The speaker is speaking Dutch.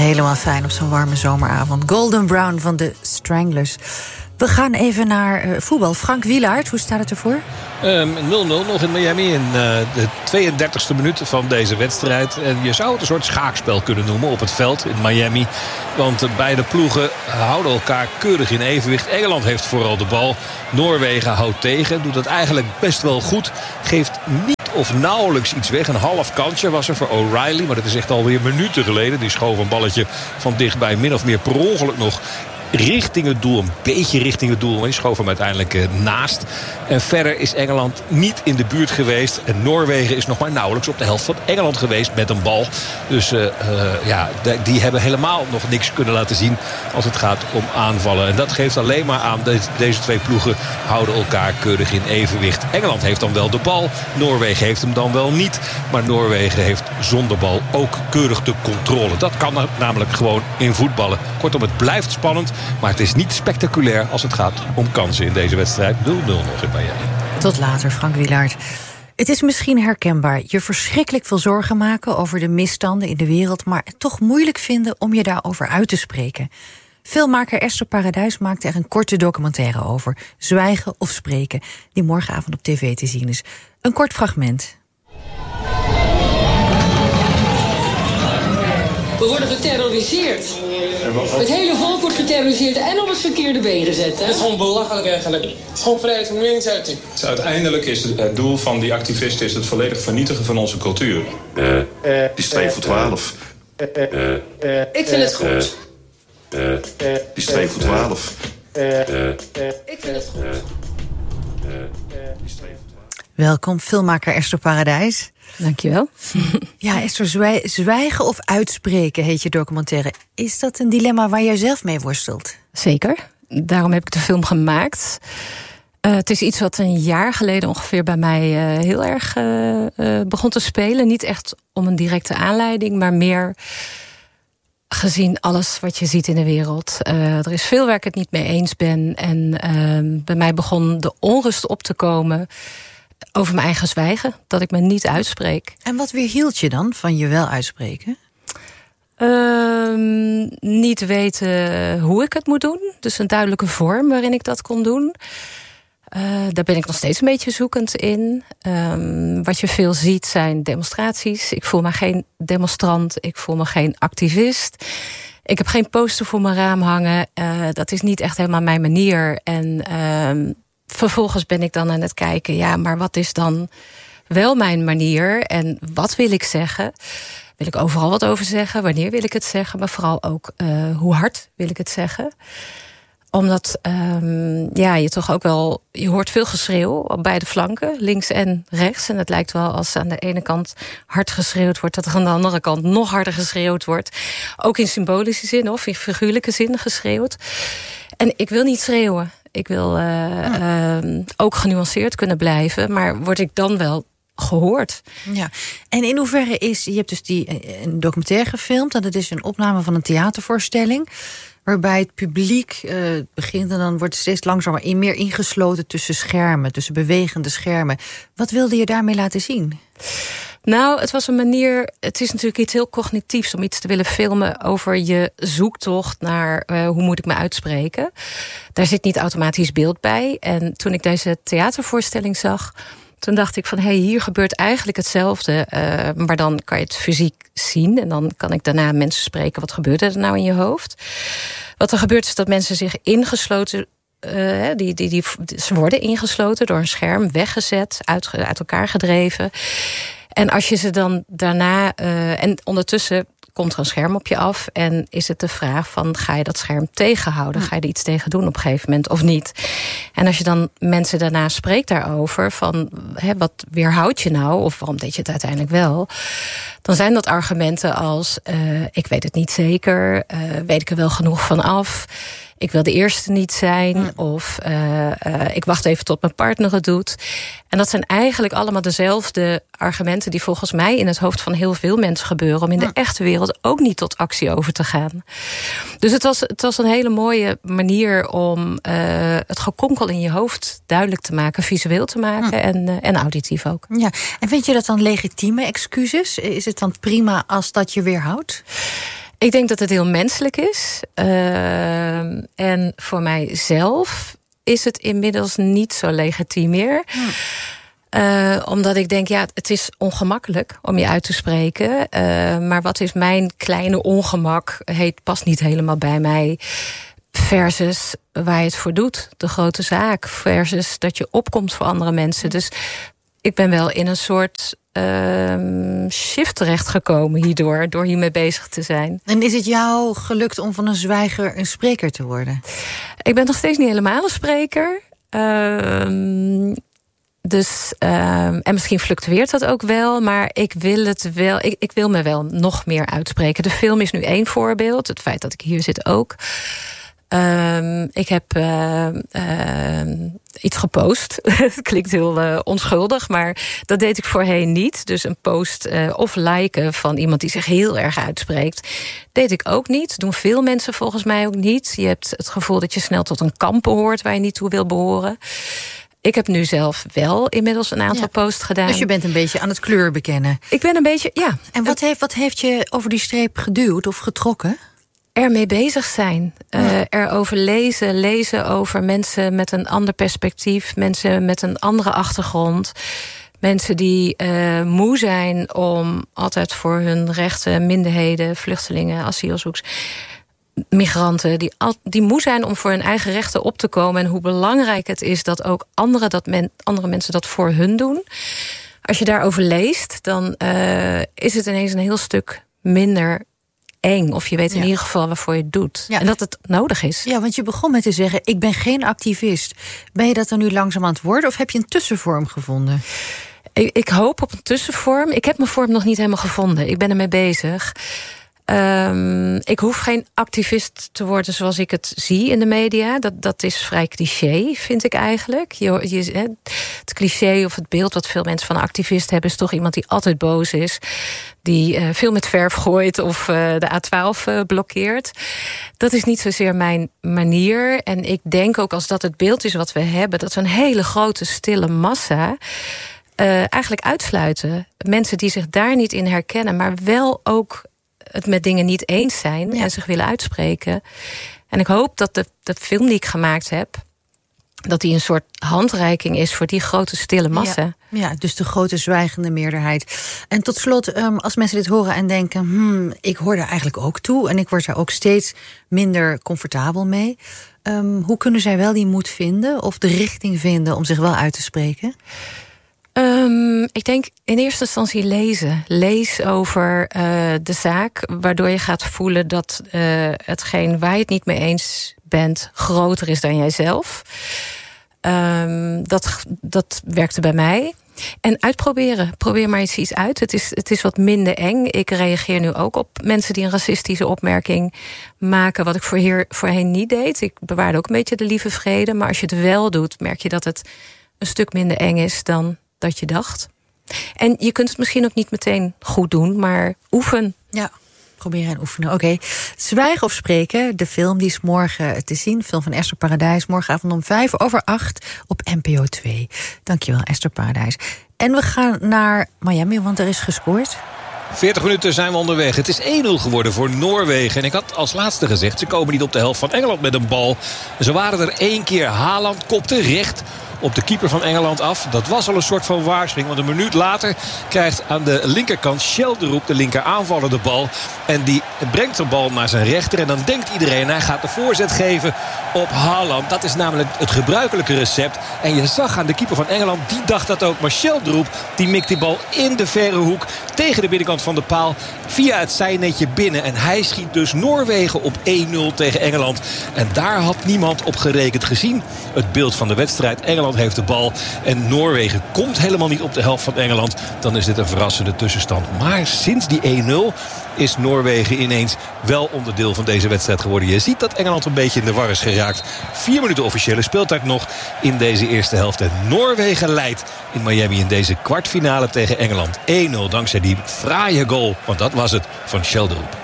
Helemaal fijn op zo'n warme zomeravond. Golden Brown van de Stranglers. We gaan even naar voetbal. Frank Wielaert, hoe staat het ervoor? 0-0 nog in Miami in de 32e minuut van deze wedstrijd. En je zou het een soort schaakspel kunnen noemen op het veld in Miami. Want beide ploegen houden elkaar keurig in evenwicht. Engeland heeft vooral de bal. Noorwegen houdt tegen. Doet het eigenlijk best wel goed. Geeft niet of nauwelijks iets weg. Een half kansje was er voor O'Reilly. Maar dat is echt alweer minuten geleden. Die schoof een balletje van dichtbij min of meer per ongeluk nog richting het doel, een beetje richting het doel. Maar die schoof hem uiteindelijk naast. En verder is Engeland niet in de buurt geweest. En Noorwegen is nog maar nauwelijks op de helft van Engeland geweest met een bal. Dus die hebben helemaal nog niks kunnen laten zien als het gaat om aanvallen. En dat geeft alleen maar aan. Deze twee ploegen houden elkaar keurig in evenwicht. Engeland heeft dan wel de bal. Noorwegen heeft hem dan wel niet. Maar Noorwegen heeft zonder bal ook keurig de controle. Dat kan namelijk gewoon in voetballen. Kortom, het blijft spannend. Maar het is niet spectaculair als het gaat om kansen in deze wedstrijd. 0-0 nog in Miami. Tot later, Frank Wielaert. Het is misschien herkenbaar. Je verschrikkelijk veel zorgen maken over de misstanden in de wereld, maar het toch moeilijk vinden om je daarover uit te spreken. Filmmaker Esther Paradijs maakte er een korte documentaire over. Zwijgen of spreken, die morgenavond op tv te zien is. Een kort fragment. We worden geterroriseerd. Het hele volk wordt geterroriseerd en op het verkeerde been gezet. Hè? Het is gewoon belachelijk eigenlijk. Het is gewoon vrijheid van meningsuiting. Dus uiteindelijk is het doel van die activisten is het volledig vernietigen van onze cultuur. Het is 2 voor 12. Ik vind het goed. Het is 2 voor 12. Ik vind het goed. Welkom, filmmaker Esther Paradijs. Dankjewel. Ja, Esther, zwijgen of uitspreken heet je documentaire. Is dat een dilemma waar jij zelf mee worstelt? Zeker. Daarom heb ik de film gemaakt. Het is iets wat een jaar geleden ongeveer bij mij heel erg begon te spelen. Niet echt om een directe aanleiding, maar meer gezien alles wat je ziet in de wereld. Er is veel waar ik het niet mee eens ben. En bij mij begon de onrust op te komen over mijn eigen zwijgen, dat ik me niet uitspreek. En wat weerhield je dan van je wel uitspreken? Niet weten hoe ik het moet doen. Dus een duidelijke vorm waarin ik dat kon doen. Daar ben ik nog steeds een beetje zoekend in. Wat je veel ziet zijn demonstraties. Ik voel me geen demonstrant. Ik voel me geen activist. Ik heb geen poster voor mijn raam hangen. Dat is niet echt helemaal mijn manier. En vervolgens ben ik dan aan het kijken, ja, maar wat is dan wel mijn manier? En wat wil ik zeggen? Wil ik overal wat over zeggen? Wanneer wil ik het zeggen? Maar vooral ook, hoe hard wil ik het zeggen? Omdat je toch ook wel, je hoort veel geschreeuw op beide flanken, links en rechts. En het lijkt wel als aan de ene kant hard geschreeuwd wordt, dat er aan de andere kant nog harder geschreeuwd wordt. Ook in symbolische zin of in figuurlijke zin geschreeuwd. En ik wil niet schreeuwen. Ik wil ook genuanceerd kunnen blijven, maar word ik dan wel gehoord? Ja. En in hoeverre je hebt dus een documentaire gefilmd, en dat is een opname van een theatervoorstelling, waarbij het publiek begint en dan wordt het steeds langzamer meer ingesloten tussen schermen, tussen bewegende schermen. Wat wilde je daarmee laten zien? Nou, het was een manier, het is natuurlijk iets heel cognitiefs om iets te willen filmen over je zoektocht naar hoe moet ik me uitspreken. Daar zit niet automatisch beeld bij. En toen ik deze theatervoorstelling zag, toen dacht ik van, hier gebeurt eigenlijk hetzelfde. Maar dan kan je het fysiek zien en dan kan ik daarna mensen spreken, wat gebeurde er nou in je hoofd? Wat er gebeurt is dat mensen zich ingesloten, ze worden ingesloten door een scherm, weggezet, uit elkaar gedreven. En als je ze dan daarna, en ondertussen komt er een scherm op je af en is het de vraag van, ga je dat scherm tegenhouden? Ga je er iets tegen doen op een gegeven moment of niet? En als je dan mensen daarna spreekt daarover van, wat weerhoud je nou? Of waarom deed je het uiteindelijk wel? Dan zijn dat argumenten als, ik weet het niet zeker, weet ik er wel genoeg van af? Ik wil de eerste niet zijn. Of ik wacht even tot mijn partner het doet. En dat zijn eigenlijk allemaal dezelfde argumenten die volgens mij in het hoofd van heel veel mensen gebeuren, om in de echte wereld ook niet tot actie over te gaan. Dus het was een hele mooie manier om het gekonkel in je hoofd duidelijk te maken, visueel te maken en auditief ook. Ja. En vind je dat dan legitieme excuses? Is het dan prima als dat je weerhoudt? Ik denk dat het heel menselijk is. En voor mijzelf is het inmiddels niet zo legitiem meer. Omdat ik denk, het is ongemakkelijk om je uit te spreken. Maar wat is mijn kleine ongemak? Past niet helemaal bij mij. Versus waar je het voor doet, de grote zaak. Versus dat je opkomt voor andere mensen. Dus ik ben wel in een soort shift terechtgekomen hierdoor. Door hiermee bezig te zijn. En is het jou gelukt om van een zwijger een spreker te worden? Ik ben nog steeds niet helemaal een spreker. En misschien fluctueert dat ook wel, maar ik wil het wel. Ik wil me wel nog meer uitspreken. De film is nu 1 voorbeeld. Het feit dat ik hier zit ook. Ik heb iets gepost. Het klinkt heel onschuldig, maar dat deed ik voorheen niet. Dus een post of liken van iemand die zich heel erg uitspreekt, deed ik ook niet. Dat doen veel mensen volgens mij ook niet. Je hebt het gevoel dat je snel tot een kamp behoort waar je niet toe wil behoren. Ik heb nu zelf wel inmiddels een aantal posts gedaan. Dus je bent een beetje aan het kleur bekennen. Ik ben een beetje, ja. En wat heeft je over die streep geduwd of getrokken? Ermee bezig zijn. Erover lezen over mensen met een ander perspectief. Mensen met een andere achtergrond. Mensen die moe zijn om altijd voor hun rechten, minderheden, vluchtelingen, asielzoekers, migranten, die moe zijn om voor hun eigen rechten op te komen. En hoe belangrijk het is dat ook andere mensen dat voor hun doen. Als je daarover leest, dan is het ineens een heel stuk minder eng. Of je weet in ieder geval waarvoor je het doet. Ja. En dat het nodig is. Ja, want je begon met te zeggen, ik ben geen activist. Ben je dat dan nu langzaam aan het worden? Of heb je een tussenvorm gevonden? Ik hoop op een tussenvorm. Ik heb mijn vorm nog niet helemaal gevonden. Ik ben ermee bezig. Ik hoef geen activist te worden zoals ik het zie in de media. Dat is vrij cliché, vind ik eigenlijk. Het cliché of het beeld wat veel mensen van een activist hebben, is toch iemand die altijd boos is, die veel met verf gooit of de A12 blokkeert. Dat is niet zozeer mijn manier. En ik denk ook, als dat het beeld is wat we hebben, dat we een hele grote stille massa eigenlijk uitsluiten. Mensen die zich daar niet in herkennen, maar wel ook het met dingen niet eens zijn en zich willen uitspreken. En ik hoop dat de film die ik gemaakt heb, dat die een soort handreiking is voor die grote stille massa. Ja, dus de grote zwijgende meerderheid. En tot slot, als mensen dit horen en denken, ik hoor daar eigenlijk ook toe en ik word daar ook steeds minder comfortabel mee. Hoe kunnen zij wel die moed vinden of de richting vinden om zich wel uit te spreken? Ik denk in eerste instantie lezen. Lees over de zaak, waardoor je gaat voelen dat hetgeen waar je het niet mee eens bent groter is dan jijzelf. Dat werkte bij mij. En uitproberen. Probeer maar eens iets uit. Het is wat minder eng. Ik reageer nu ook op mensen die een racistische opmerking maken, wat ik voorheen niet deed. Ik bewaarde ook een beetje de lieve vrede. Maar als je het wel doet, merk je dat het een stuk minder eng is dan dat je dacht. En je kunt het misschien ook niet meteen goed doen, maar oefen. Ja, proberen en oefenen. Oké. Zwijgen of spreken, de film die is morgen te zien. Film van Esther Paradijs, morgenavond om 7:05 op NPO 2. Dankjewel, Esther Paradijs. En we gaan naar Miami, want er is gescoord. 40 minuten zijn we onderweg. Het is 1-0 geworden voor Noorwegen. En ik had als laatste gezegd, ze komen niet op de helft van Engeland met een bal. Ze waren er 1 keer. Haaland kopte recht op de keeper van Engeland af. Dat was al een soort van waarschuwing. Want een minuut later krijgt aan de linkerkant Sjelderup, de linker aanvaller, de bal. En die brengt de bal naar zijn rechter. En dan denkt iedereen, hij gaat de voorzet geven op Haaland. Dat is namelijk het gebruikelijke recept. En je zag aan de keeper van Engeland, die dacht dat ook. Maar Sjelderup, die mikt die bal in de verre hoek tegen de binnenkant van de paal via het zijnetje binnen. En hij schiet dus Noorwegen op 1-0 tegen Engeland. En daar had niemand op gerekend. Gezien het beeld van de wedstrijd. Engeland heeft de bal en Noorwegen komt helemaal niet op de helft van Engeland. Dan is dit een verrassende tussenstand. Maar sinds die 1-0 is Noorwegen ineens wel onderdeel van deze wedstrijd geworden. Je ziet dat Engeland een beetje in de war is geraakt. 4 minuten officiële speeltijd nog in deze eerste helft. En Noorwegen leidt in Miami in deze kwartfinale tegen Engeland. 1-0 dankzij die fraaie goal, want dat was het, van Sjelderup.